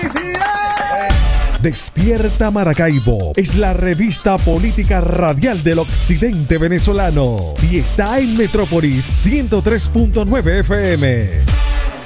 Despierta Maracaibo es la revista política radial del occidente venezolano y está en Metrópolis 103.9 FM.